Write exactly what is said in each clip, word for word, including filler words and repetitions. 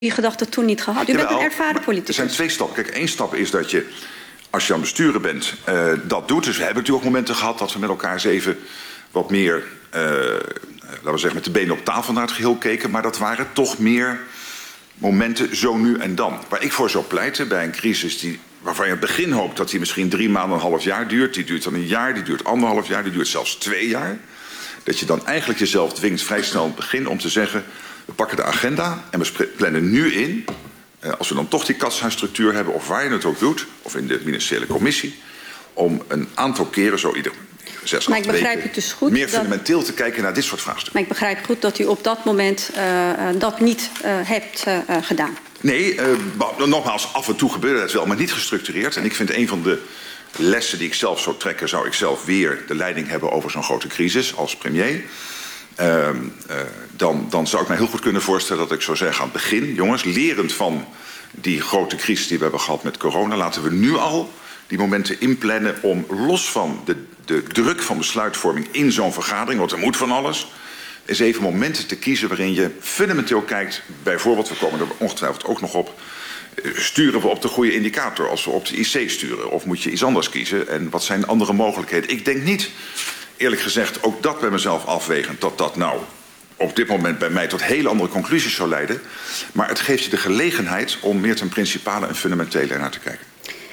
die gedachte toen niet gehad? U Jawel, bent een ervaren politicus. Er zijn twee stappen. Kijk, één stap is dat je, als je aan het besturen bent, uh, dat doet. Dus we hebben natuurlijk ook momenten gehad dat we met elkaar eens even wat meer, uh, laten we zeggen, met de benen op tafel naar het geheel keken. Maar dat waren toch meer momenten zo nu en dan. Waar ik voor zou pleiten bij een crisis die, waarvan je in het begin hoopt dat die misschien drie maanden, een half jaar duurt. Die duurt dan een jaar, die duurt anderhalf jaar, die duurt zelfs twee jaar. Dat je dan eigenlijk jezelf dwingt vrij snel in het begin om te zeggen, we pakken de agenda en we plannen nu in, eh, als we dan toch die katshuisstructuur hebben, of waar je het ook doet, of in de ministeriële commissie, om een aantal keren zo ieder zes, maar acht ik begrijp weken het dus goed meer dat, fundamenteel te kijken naar dit soort vraagstukken. Maar ik begrijp goed dat u op dat moment uh, dat niet uh, hebt uh, gedaan. Nee, uh, nogmaals, af en toe gebeurde het wel, maar niet gestructureerd. En ik vind een van de lessen die ik zelf zou trekken, zou ik zelf weer de leiding hebben over zo'n grote crisis als premier. Uh, uh, dan, dan zou ik mij heel goed kunnen voorstellen dat ik zou zeggen aan het begin, jongens, lerend van die grote crisis die we hebben gehad met corona, laten we nu al die momenten inplannen om los van de, de druk van besluitvorming in zo'n vergadering, want er moet van alles, is even momenten te kiezen waarin je fundamenteel kijkt, bijvoorbeeld, we komen er ongetwijfeld ook nog op, sturen we op de goede indicator als we op de I C sturen? Of moet je iets anders kiezen? En wat zijn andere mogelijkheden? Ik denk niet, eerlijk gezegd, ook dat bij mezelf afwegend, dat dat nou op dit moment bij mij tot hele andere conclusies zou leiden. Maar het geeft je de gelegenheid om meer ten principale en fundamentele naar te kijken.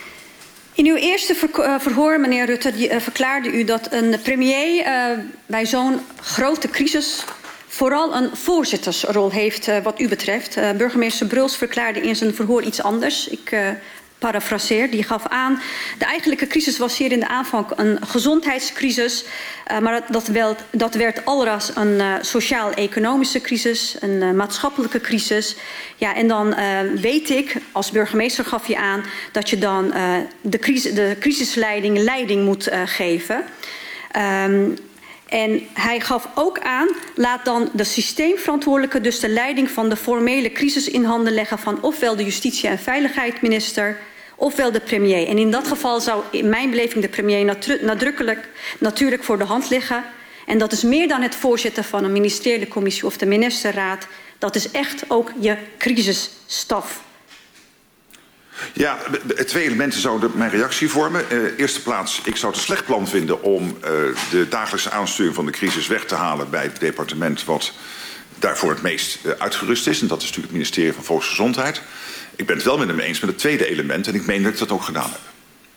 In uw eerste verhoor, meneer Rutte, die, uh, verklaarde u dat een premier uh, bij zo'n grote crisis vooral een voorzittersrol heeft uh, wat u betreft. Uh, burgemeester Bruls verklaarde in zijn verhoor iets anders. Ik uh, parafraseer, die gaf aan, de eigenlijke crisis was hier in de aanvang een gezondheidscrisis, uh, maar dat, dat, wel, dat werd alras een uh, sociaal-economische crisis, een uh, maatschappelijke crisis. Ja, en dan uh, weet ik, als burgemeester gaf je aan, dat je dan uh, de, crisis, de crisisleiding leiding moet uh, geven. Um, En hij gaf ook aan, laat dan de systeemverantwoordelijke dus de leiding van de formele crisis in handen leggen van ofwel de justitie- en veiligheidsminister, ofwel de premier. En in dat geval zou in mijn beleving de premier nadrukkelijk natuurlijk voor de hand liggen. En dat is meer dan het voorzitten van een ministeriële commissie of de ministerraad. Dat is echt ook je crisisstaf. Ja, twee elementen zouden mijn reactie vormen. Uh, eerste plaats, ik zou het een slecht plan vinden om uh, de dagelijkse aansturing van de crisis weg te halen bij het departement wat daarvoor het meest uh, uitgerust is. En dat is natuurlijk het ministerie van Volksgezondheid. Ik ben het wel met hem eens met het tweede element en ik meen dat ik dat ook gedaan heb.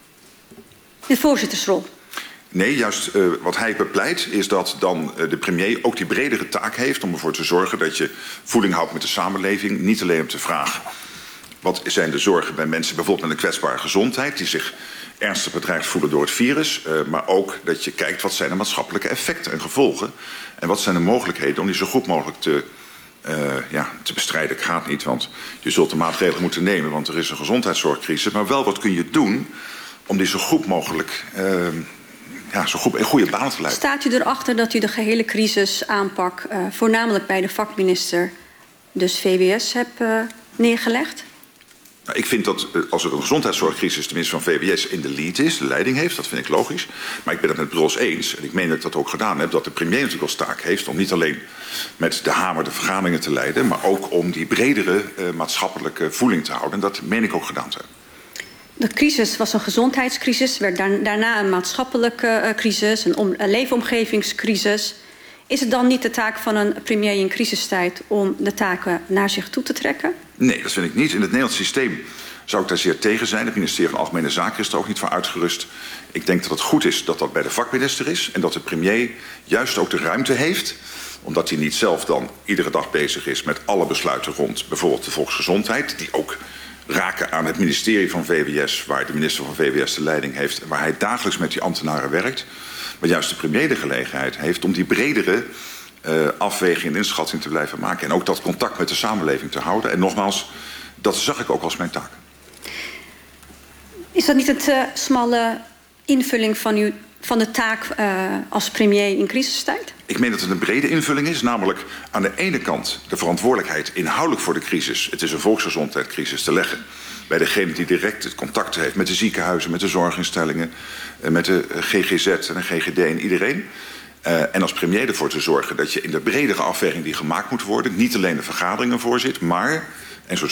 De voorzittersrol. Nee, juist uh, wat hij bepleit is dat dan uh, de premier ook die bredere taak heeft om ervoor te zorgen dat je voeling houdt met de samenleving. Niet alleen om te vragen, wat zijn de zorgen bij mensen bijvoorbeeld met een kwetsbare gezondheid die zich ernstig bedreigd voelen door het virus. Uh, maar ook dat je kijkt wat zijn de maatschappelijke effecten en gevolgen. En wat zijn de mogelijkheden om die zo goed mogelijk te, uh, ja, te bestrijden. Het gaat niet, want je zult de maatregelen moeten nemen, want er is een gezondheidszorgcrisis. Maar wel wat kun je doen om die zo goed mogelijk uh, ja, zo goed in goede banen te leiden. Staat u erachter dat u de gehele crisisaanpak uh, voornamelijk bij de vakminister, dus V W S, hebt uh, neergelegd? Nou, ik vind dat als er een gezondheidszorgcrisis tenminste van V W S in de lead is, de leiding heeft, dat vind ik logisch. Maar ik ben het met Bruls eens, en ik meen dat ik dat ook gedaan heb, dat de premier natuurlijk als taak heeft om niet alleen met de hamer de vergaderingen te leiden, maar ook om die bredere uh, maatschappelijke voeling te houden. En dat meen ik ook gedaan te hebben. De crisis was een gezondheidscrisis, werd daarna een maatschappelijke uh, crisis, een, om, een leefomgevingscrisis. Is het dan niet de taak van een premier in crisistijd om de taken naar zich toe te trekken? Nee, dat vind ik niet. In het Nederlands systeem zou ik daar zeer tegen zijn. Het ministerie van Algemene Zaken is er ook niet voor uitgerust. Ik denk dat het goed is dat dat bij de vakminister is en dat de premier juist ook de ruimte heeft, omdat hij niet zelf dan iedere dag bezig is met alle besluiten rond bijvoorbeeld de volksgezondheid, die ook raken aan het ministerie van V W S, waar de minister van V W S de leiding heeft en waar hij dagelijks met die ambtenaren werkt. Maar juist de premier de gelegenheid heeft om die bredere uh, afweging en inschatting te blijven maken. En ook dat contact met de samenleving te houden. En nogmaals, dat zag ik ook als mijn taak. Is dat niet een te smalle invulling van, uw, van de taak uh, als premier in crisistijd? Ik meen dat het een brede invulling is. Namelijk aan de ene kant de verantwoordelijkheid inhoudelijk voor de crisis. Het is een volksgezondheidscrisis te leggen bij degene die direct het contact heeft met de ziekenhuizen, met de zorginstellingen, met de G G Z en de G G D en iedereen. Uh, en als premier ervoor te zorgen dat je in de bredere afweging die gemaakt moet worden, niet alleen de vergaderingen voorzit, maar En zo